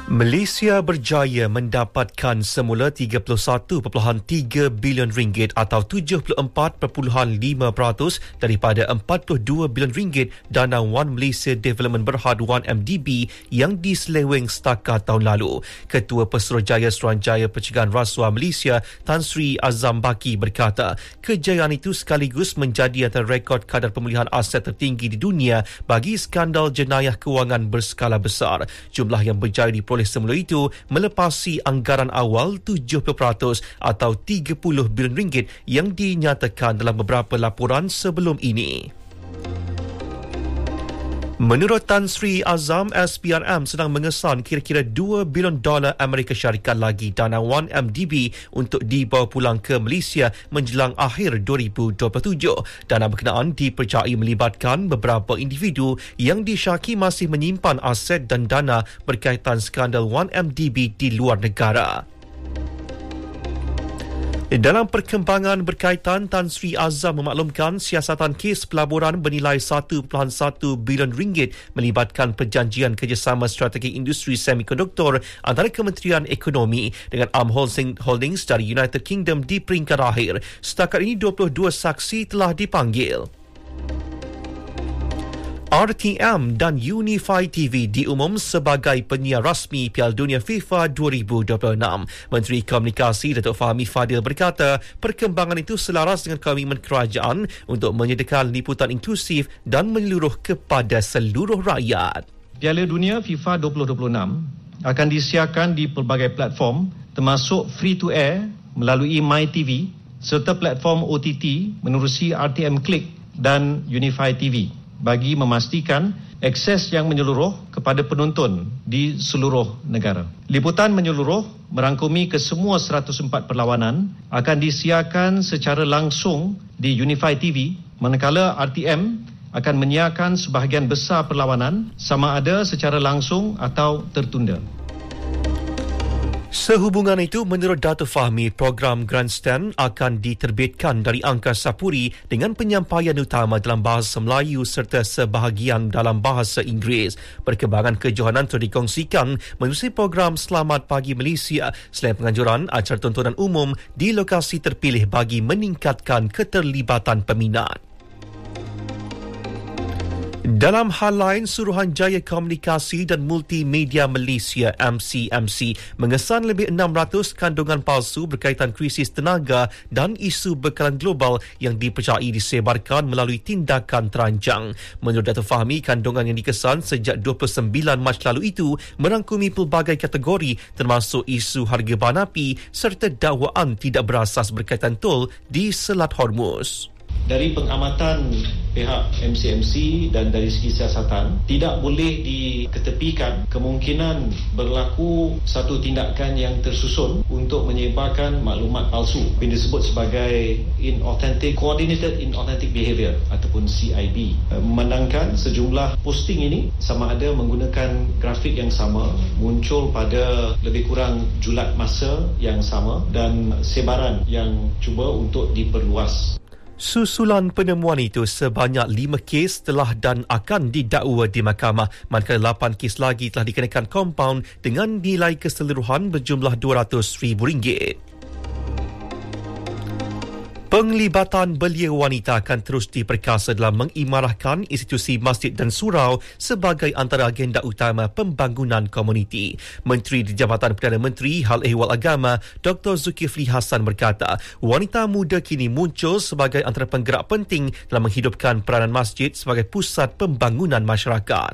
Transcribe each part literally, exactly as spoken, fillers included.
Malaysia berjaya mendapatkan semula tiga puluh satu perpuluhan tiga bilion ringgit atau tujuh puluh empat perpuluhan lima peratus daripada empat puluh dua bilion ringgit dana One Malaysia Development Berhad one M D B yang diseleweng setakat tahun lalu. Ketua Pesuruhjaya Suruhanjaya Pencegahan Rasuah Malaysia Tan Sri Azam Baki berkata, kejayaan itu sekaligus menjadi antara rekod kadar pemulihan aset tertinggi di dunia bagi skandal jenayah kewangan berskala besar. Jumlah yang berjaya diperoleh oleh semula itu melepasi anggaran awal tujuh puluh peratus atau tiga puluh bilion ringgit yang dinyatakan dalam beberapa laporan sebelum ini. Menurut Tan Sri Azam, S P R M sedang mengesan kira-kira dua bilion dolar Amerika Syarikat lagi dana one M D B untuk dibawa pulang ke Malaysia menjelang akhir dua ribu dua puluh tujuh. Dana berkenaan dipercayai melibatkan beberapa individu yang disyaki masih menyimpan aset dan dana berkaitan skandal one M D B di luar negara. Dalam perkembangan berkaitan, Tan Sri Azam memaklumkan siasatan kes pelaburan bernilai satu perpuluhan satu bilion ringgit melibatkan perjanjian kerjasama strategi industri semikonduktor antara Kementerian Ekonomi dengan Arm Holdings dari United Kingdom di peringkat akhir. Setakat ini dua puluh dua saksi telah dipanggil. R T M dan Unify T V diumum sebagai penyiar rasmi Piala Dunia FIFA dua ribu dua puluh enam. Menteri Komunikasi Datuk Fahmi Fadil berkata, perkembangan itu selaras dengan komitmen kerajaan untuk menyediakan liputan inklusif dan menyeluruh kepada seluruh rakyat. Piala Dunia FIFA dua ribu dua puluh enam akan disiarkan di pelbagai platform termasuk free to air melalui MyTV serta platform O T T menerusi R T M Click dan Unify T V bagi memastikan akses yang menyeluruh kepada penonton di seluruh negara. Liputan menyeluruh merangkumi kesemua seratus empat perlawanan akan disiarkan secara langsung di Unify T V, manakala R T M akan menyiarkan sebahagian besar perlawanan sama ada secara langsung atau tertunda. Sehubungan itu, menurut Datuk Fahmi, program Grandstand akan diterbitkan dari Angkasa Puri dengan penyampaian utama dalam bahasa Melayu serta sebahagian dalam bahasa Inggeris. Perkembangan kejohanan telah dikongsikan menerusi program Selamat Pagi Malaysia selain penganjuran acara tontonan umum di lokasi terpilih bagi meningkatkan keterlibatan peminat. Dalam hal lain, Suruhanjaya Komunikasi dan Multimedia Malaysia M C M C mengesan lebih enam ratus kandungan palsu berkaitan krisis tenaga dan isu bekalan global yang dipercayai disebarkan melalui tindakan terancang. Menurut Datuk Fahmi, kandungan yang dikesan sejak dua puluh sembilan Mac lalu itu merangkumi pelbagai kategori termasuk isu harga bahan api serta dakwaan tidak berasas berkaitan tol di Selat Hormuz. Dari pengamatan pihak M C M C dan dari segi siasatan, tidak boleh diketepikan kemungkinan berlaku satu tindakan yang tersusun untuk menyebarkan maklumat palsu yang disebut sebagai inauthentic, coordinated inauthentic behavior ataupun C I B. Memandangkan sejumlah posting ini sama ada menggunakan grafik yang sama, muncul pada lebih kurang julat masa yang sama dan sebaran yang cuba untuk diperluas. Susulan penemuan itu, sebanyak lima kes telah dan akan didakwa di mahkamah, manakala lapan kes lagi telah dikenakan kompaun dengan nilai keseluruhan berjumlah dua ratus ribu ringgit. Penglibatan belia wanita akan terus diperkasa dalam mengimarahkan institusi masjid dan surau sebagai antara agenda utama pembangunan komuniti. Menteri di Jabatan Perdana Menteri Hal Ehwal Agama Doktor Zulkifli Hassan berkata, wanita muda kini muncul sebagai antara penggerak penting dalam menghidupkan peranan masjid sebagai pusat pembangunan masyarakat.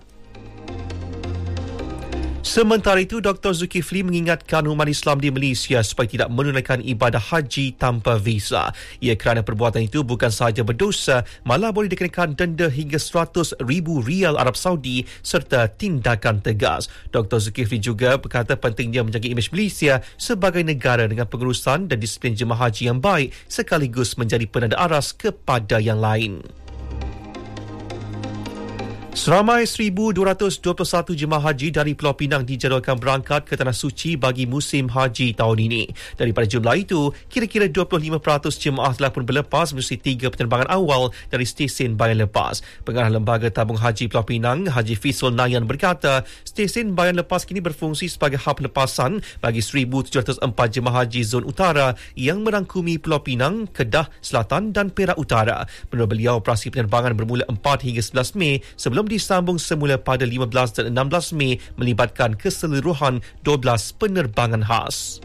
Sementara itu, Doktor Zulkifli mengingatkan umat Islam di Malaysia supaya tidak menunaikan ibadah haji tanpa visa. Ia kerana perbuatan itu bukan sahaja berdosa, malah boleh dikenakan denda hingga seratus ribu rial Arab Saudi serta tindakan tegas. Doktor Zulkifli juga berkata pentingnya menjaga imej Malaysia sebagai negara dengan pengurusan dan disiplin jemaah haji yang baik sekaligus menjadi penanda aras kepada yang lain. Seramai seribu dua ratus dua puluh satu jemaah haji dari Pulau Pinang dijadualkan berangkat ke Tanah Suci bagi musim haji tahun ini. Daripada jumlah itu, kira-kira dua puluh lima peratus jemaah telah pun berlepas melalui tiga penerbangan awal dari stesen bayan lepas. Pengarah Lembaga Tabung Haji Pulau Pinang, Haji Fisul Nayan berkata, stesen bayan lepas kini berfungsi sebagai hub pelepasan bagi seribu tujuh ratus empat jemaah haji zon utara yang merangkumi Pulau Pinang, Kedah, Selatan dan Perak Utara. Menurut beliau, operasi penerbangan bermula empat hingga sebelas Mei sebelum disambung semula pada lima belas dan enam belas Mei melibatkan keseluruhan dua belas penerbangan khas.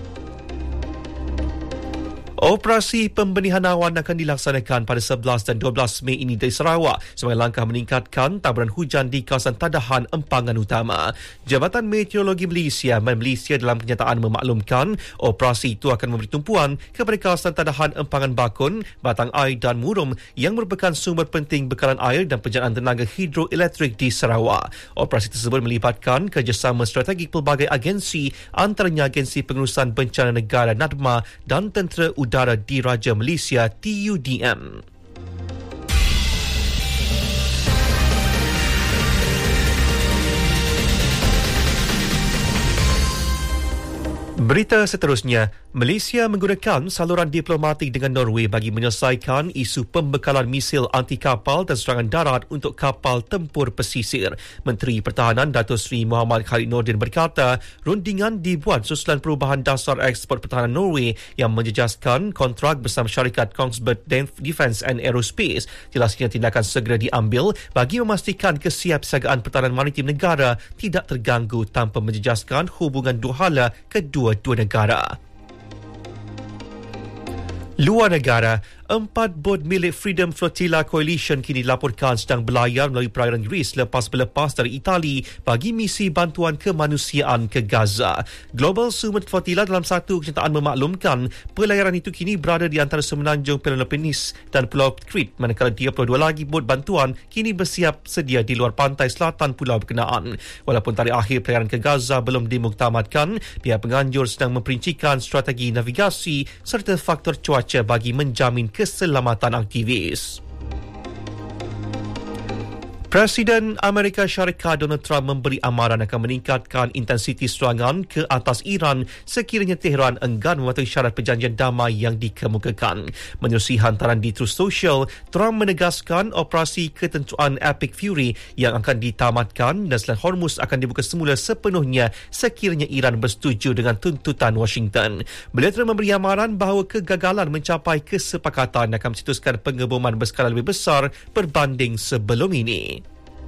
Operasi pembenihan awan akan dilaksanakan pada sebelas dan dua belas Mei ini di Sarawak sebagai langkah meningkatkan taburan hujan di kawasan tadahan empangan utama. Jabatan Meteorologi Malaysia Malaysia dalam kenyataan memaklumkan operasi itu akan memberi tumpuan kepada kawasan tadahan empangan Bakun, Batang Air dan Murum yang merupakan sumber penting bekalan air dan penjanaan tenaga hidroelektrik di Sarawak. Operasi tersebut melibatkan kerjasama strategik pelbagai agensi, antaranya Agensi Pengurusan Bencana Negara NADMA dan Tentera Udara Diraja Malaysia T U D M. Berita seterusnya, Malaysia menggunakan saluran diplomatik dengan Norway bagi menyelesaikan isu pembekalan misil anti-kapal dan serangan darat untuk kapal tempur pesisir. Menteri Pertahanan Datuk Seri Muhammad Khalid Nordin berkata, rundingan dibuat susulan perubahan dasar ekspor pertahanan Norway yang menjejaskan kontrak bersama syarikat Kongsberg Defence and Aerospace. Jelasnya tindakan segera diambil bagi memastikan kesiapsiagaan pertahanan maritim negara tidak terganggu tanpa menjejaskan hubungan dua hala kedua-dua negara. Luar negara, empat bot milik Freedom Flotilla Coalition kini dilaporkan sedang berlayar melalui perairan Greece lepas berlepas dari Itali bagi misi bantuan kemanusiaan ke Gaza. Global Summit Flotilla dalam satu kenyataan memaklumkan pelayaran itu kini berada di antara semenanjung Peloponnese dan Pulau Crete, manakala tiga puluh dua lagi bot bantuan kini bersiap sedia di luar pantai selatan pulau berkenaan. Walaupun tarikh akhir pelayaran ke Gaza belum dimuktamadkan, pihak penganjur sedang memperincikan strategi navigasi serta faktor cuaca bagi menjamin keselamatan aktivis. Presiden Amerika Syarikat Donald Trump memberi amaran akan meningkatkan intensiti serangan ke atas Iran sekiranya Tehran enggan mematuhi syarat perjanjian damai yang dikemukakan. Menerusi hantaran di Truth Social, Trump menegaskan operasi ketentuan Epic Fury yang akan ditamatkan dan Selat Hormuz akan dibuka semula sepenuhnya sekiranya Iran bersetuju dengan tuntutan Washington. Beliau telah memberi amaran bahawa kegagalan mencapai kesepakatan akan mencetuskan pengeboman berskala lebih besar berbanding sebelum ini.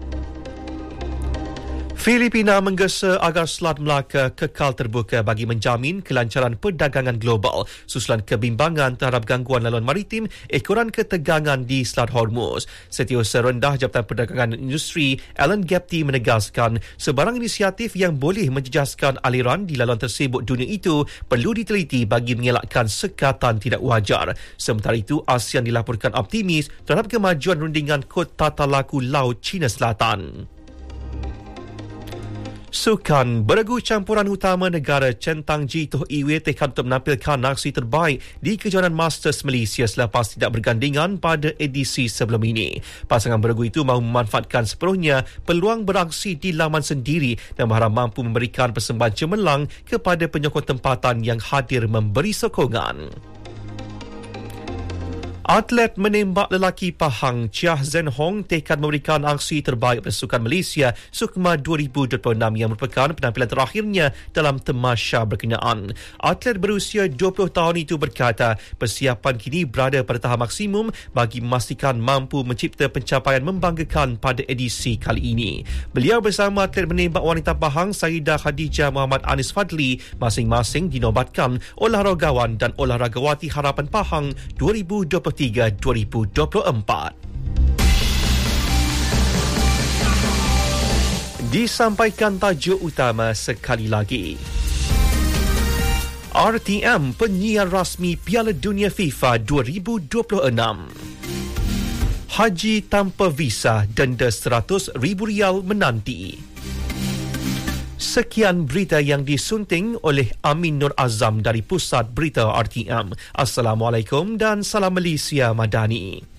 Filipina menggesa agar Selat Melaka kekal terbuka bagi menjamin kelancaran perdagangan global susulan kebimbangan terhadap gangguan laluan maritim ekoran ketegangan di Selat Hormuz. Setiausaha Rendah Jabatan Perdagangan dan Industri Alan Gapty menegaskan sebarang inisiatif yang boleh menjejaskan aliran di laluan tersebut dunia itu perlu diteliti bagi mengelakkan sekatan tidak wajar. Sementara itu, ASEAN dilaporkan optimis terhadap kemajuan rundingan Kod Tata Laku Laut China Selatan. Sukan, beregu campuran utama negara Centang Ji Toh Iwe tekad untuk menampilkan aksi terbaik di kejuaraan Masters Malaysia selepas tidak bergandingan pada edisi sebelum ini. Pasangan beregu itu mahu memanfaatkan sepenuhnya peluang beraksi di laman sendiri dan berharap mampu memberikan persembahan cemerlang kepada penyokong tempatan yang hadir memberi sokongan. Atlet menembak lelaki Pahang Chia Zen Hong tekad memberikan aksi terbaik pada Sukan Malaysia Sukma dua ribu dua puluh enam yang merupakan penampilan terakhirnya dalam temasya berkenaan. Atlet berusia dua puluh tahun itu berkata persiapan kini berada pada tahap maksimum bagi memastikan mampu mencipta pencapaian membanggakan pada edisi kali ini. Beliau bersama atlet menembak wanita Pahang Saidah Khadijah Muhammad Anis Fadli masing-masing dinobatkan olahragawan dan olahragawati harapan Pahang dua ribu dua puluh tiga dua ribu dua puluh empat. Disampaikan tajuk utama sekali lagi. R T M penyiar rasmi Piala Dunia FIFA dua ribu dua puluh enam. Haji tanpa visa denda seratus ribu rial menanti. Sekian berita yang disunting oleh Amin Nur Azam dari Pusat Berita R T M. Assalamualaikum dan salam Malaysia Madani.